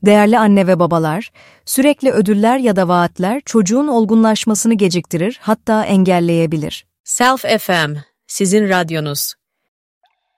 Değerli anne ve babalar, sürekli ödüller ya da vaatler çocuğun olgunlaşmasını geciktirir, hatta engelleyebilir. Self FM, sizin radyonuz.